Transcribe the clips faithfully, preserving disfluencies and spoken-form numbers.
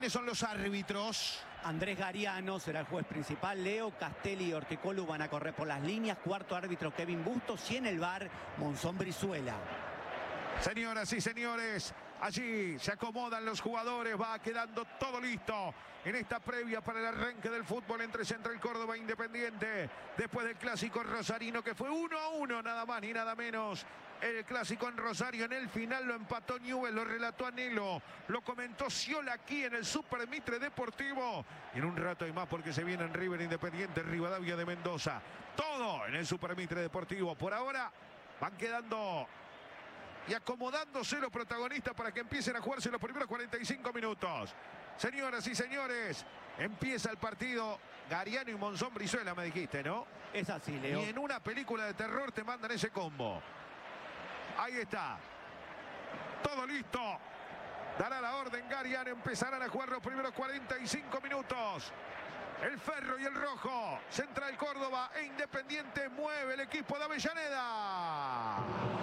¿Quiénes son los árbitros? Andrés Gariano será el juez principal. Leo Castelli y Horticolu van a correr por las líneas. Cuarto árbitro Kevin Bustos y en el V A R Monzón Brizuela. Señoras y señores, allí se acomodan los jugadores, va quedando todo listo en esta previa para el arranque del fútbol entre Central Córdoba e Independiente. Después del clásico rosarino que fue uno a uno, nada más ni nada menos. El clásico en Rosario, en el final lo empató Newell, lo relató Anelo, lo comentó Ciola aquí en el Super Mitre Deportivo. Y en un rato hay más porque se viene en River Independiente, Rivadavia de Mendoza. Todo en el Super Mitre Deportivo. Por ahora van quedando y acomodándose los protagonistas para que empiecen a jugarse los primeros cuarenta y cinco minutos. Señoras y señores, empieza el partido. Gariano y Monzón Brizuela me dijiste, ¿no? Es así, Leo. Y en una película de terror te mandan ese combo. Ahí está. Todo listo. Dará la orden Gariano. Empezarán a jugar los primeros cuarenta y cinco minutos. El Ferro y el Rojo. Central Córdoba e Independiente mueve el equipo de Avellaneda.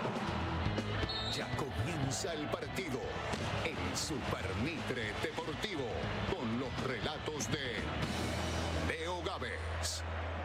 Ya comienza el partido. El Super Mitre Deportivo. Con los relatos de Leo Gávez.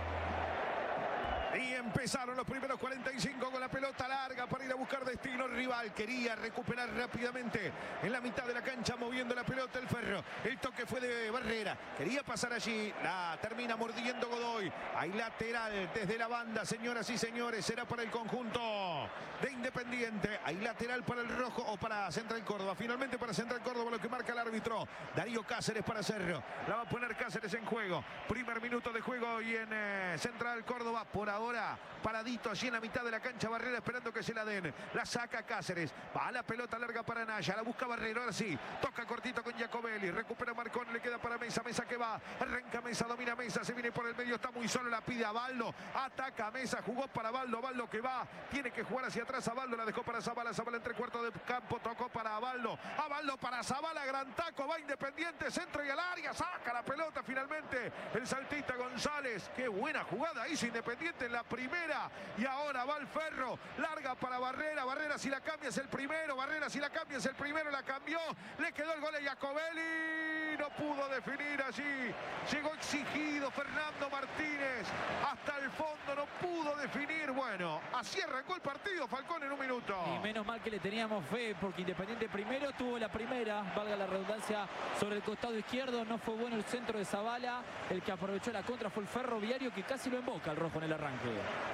Y empezaron los primeros cuarenta y cinco con la pelota larga para ir a buscar destino rival. Quería recuperar rápidamente en la mitad de la cancha moviendo la pelota el Ferro. El toque fue de Barrera. Quería pasar allí. La termina mordiendo Godoy. Hay lateral desde la banda, señoras y señores. Será para el conjunto de Independiente. Hay lateral para el Rojo o para Central Córdoba. Finalmente para Central Córdoba lo que marca el árbitro. Darío Cáceres para Cerro. La va a poner Cáceres en juego. Primer minuto de juego y en eh, Central Córdoba por ahora. Ahora paradito allí en la mitad de la cancha Barrera esperando que se la den. La saca Cáceres. Va a la pelota larga para Naya. La busca Barrera. Ahora sí. Toca cortito con Giacobelli. Recupera Marcón. Le queda para Mesa. Mesa que va. Arranca Mesa. Domina Mesa. Se viene por el medio. Está muy solo. La pide a Baldo. Ataca a Mesa. Jugó para Baldo. Baldo que va. Tiene que jugar hacia atrás a Baldo. La dejó para Zabala. Zabala entre cuartos de campo. Tocó para Baldo. A Baldo para Zabala. Gran taco. Va Independiente. Centro y al área. Saca la pelota finalmente. El saltista González. Qué buena jugada hizo Independiente en la primera. Y ahora va el Ferro. Larga para Barrera. Barrera si la cambia es el primero. Barrera si la cambia es el primero. La cambió. Le quedó el gol a Giacobelli. No pudo definir allí. Llegó exigido Fernando Martínez. Hasta el fondo no pudo definir. Bueno, así arrancó el partido Falcón en un minuto. Y menos mal que le teníamos fe porque Independiente primero tuvo la primera. Valga la redundancia sobre el costado izquierdo. No fue bueno el centro de Zabala. El que aprovechó la contra fue el Ferroviario que casi lo emboca al Rojo en el arranque.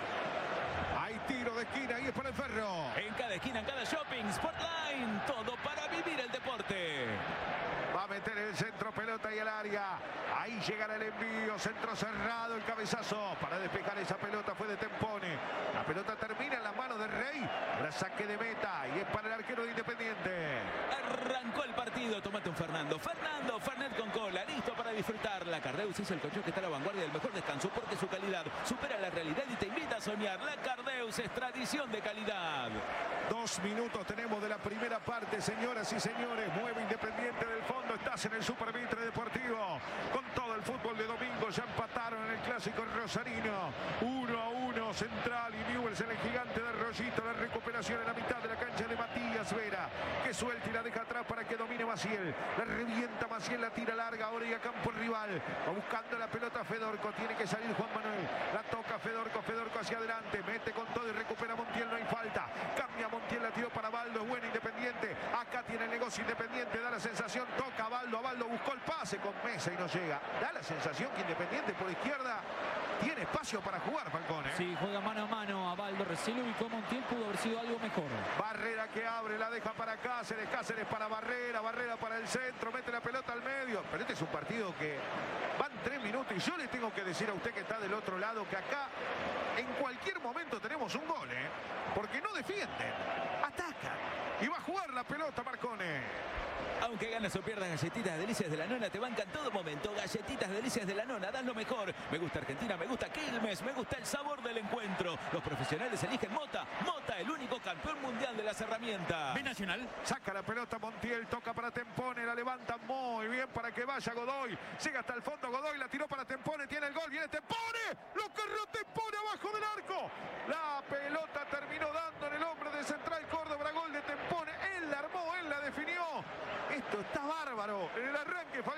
Hay tiro de esquina y es para el Ferro. En cada esquina, en cada shopping, Sportline, todo para vivir el deporte. Va a meter el centro, pelota y el área. Ahí llegará el envío, centro cerrado, el cabezazo. Para despejar esa pelota fue de Tempone. La pelota termina en las manos de Rey. Ahora saque de meta y es para el arquero de Independiente. Arrancó el partido, tomate un Fernando. Fernando, Fernet con cola, listo para disfrutar. La Cardeus es el colchón que está a la vanguardia del mejor descanso porque su calidad supera la realidad y te invita a soñar. La Cardeus es tradición de calidad. Dos minutos tenemos de la primera parte, señoras y señores. Mueve Independiente del fondo. Estás en el Super Mitre Deportivo. Con todo el fútbol de domingo ya empataron en el clásico rosarino. Uno a uno, Central y Newell's en el gigante de Rollito. La recuperación en la mitad de la cancha de Matías Vera. Que suelta y la deja atrás para que domine Maciel. La revienta Maciel, la tira larga. Ahora y a campo rival. Va buscando la pelota Fedorco. Tiene que salir Juan Manuel. La toca Fedorco. Fedorco hacia adelante. Mete con todo y recupera Montiel. No hay falta. Cambia Montiel. La tiró para Baldo. Es bueno Independiente. Acá tiene el negocio Independiente. Da la sensación. Toca a Baldo. A Baldo buscó el pase con Mesa y no llega. Da la sensación que Independiente por izquierda tiene espacio para jugar, Falcón, ¿eh? Sí, juega mano a mano a Baldo. Recién lo ubicó Montiel. Pudo haber sido algo mejor. Barrera que abre. La deja para Cáceres. Cáceres para Barrera. Barrera para el centro. Mete la pelota al medio. Pero este es un partido que van tres minutos. Y yo le tengo que decir a usted que está del otro lado que acá en cualquier momento tenemos un gol, ¿eh? Porque no defienden. Atacan. Y va a jugar la pelota Marcone. Aunque ganas o pierdas, Galletitas Delicias de la Nona te bancan todo momento. Galletitas Delicias de la Nona, dan lo mejor. Me gusta Argentina, me gusta Quilmes, me gusta el sabor del encuentro. Los profesionales eligen Mota. Mota, el único campeón mundial de las herramientas. Binacional. Saca la pelota Montiel, toca para Tempone, la levanta muy bien para que vaya Godoy. Llega hasta el fondo Godoy, la tiró para Tempone, tiene el gol, viene Tempone. Lo cargó Tempone abajo del arco. La pelota terminó dando en el hombre de Central Córdoba, gol de Tempone. Él la armó, él la definió. Esto está bárbaro. En el arranque